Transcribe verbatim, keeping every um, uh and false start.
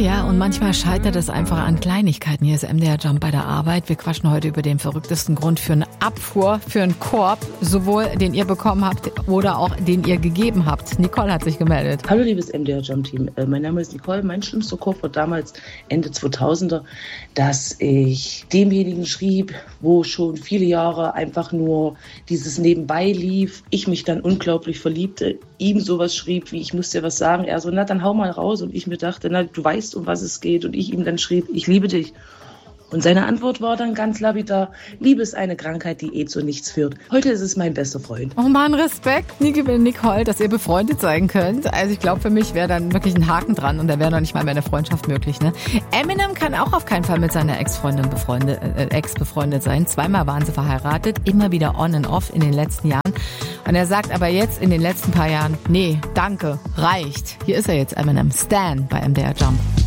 ja, und manchmal scheitert es einfach an Kleinigkeiten. Hier ist M D R Jump bei der Arbeit. Wir quatschen heute über den verrücktesten Grund für eine Abfuhr, für einen Korb, sowohl den ihr bekommen habt oder auch den ihr gegeben habt. Nicole hat sich gemeldet. Hallo liebes M D R Jump Team, mein Name ist Nicole. Mein schlimmster Korb war damals Ende zweitausender, dass ich demjenigen schrieb, wo schon viele Jahre einfach nur dieses Nebenbei lief. Ich mich dann unglaublich verliebte, ihm sowas schrieb, wie ich muss dir was sagen. Er so, na dann hau mal raus. Und ich mir dachte, na du weißt, um was es geht. Und ich ihm dann schrieb, ich liebe dich. Und seine Antwort war dann ganz lapidar, Liebe ist eine Krankheit, die eh zu nichts führt. Heute ist es mein bester Freund. Oh Mann, Respekt, Niki und Nicole, dass ihr befreundet sein könnt. Also ich glaube, für mich wäre dann wirklich ein Haken dran und da wäre noch nicht mal mehr eine Freundschaft möglich. Ne? Eminem kann auch auf keinen Fall mit seiner Ex-Freundin befreundet, äh, Ex befreundet sein. Zweimal waren sie verheiratet, immer wieder on and off in den letzten Jahren. Und er sagt aber jetzt in den letzten paar Jahren, nee, danke, reicht. Hier ist er jetzt, Eminem. Stan bei M D R Jump.